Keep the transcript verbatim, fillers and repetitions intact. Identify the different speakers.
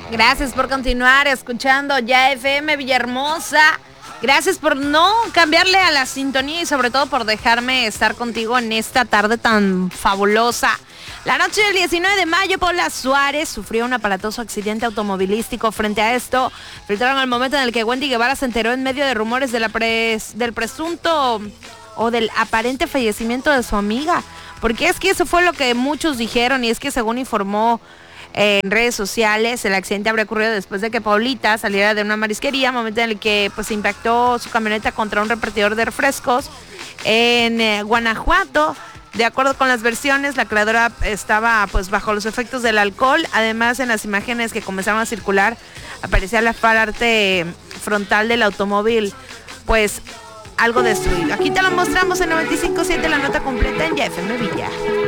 Speaker 1: Gracias por continuar escuchando Ya F M Villahermosa. Gracias por no cambiarle a la sintonía y sobre todo por dejarme estar contigo en esta tarde tan fabulosa. La noche del diecinueve de mayo, Paula Suárez sufrió un aparatoso accidente automovilístico. Frente a esto, filtraron el momento en el que Wendy Guevara se enteró en medio de rumores de la pres, del presunto o del aparente fallecimiento de su amiga. Porque es que eso fue lo que muchos dijeron, y es que según informó Eh, en redes sociales, el accidente habría ocurrido después de que Paulita saliera de una marisquería, momento en el que pues impactó su camioneta contra un repartidor de refrescos en eh, Guanajuato. De acuerdo con las versiones, la creadora estaba pues bajo los efectos del alcohol. Además, en las imágenes que comenzaron a circular, aparecía la parte frontal del automóvil pues algo destruido. Aquí te lo mostramos en noventa y cinco punto siete, la nota completa en Ya F M Villa.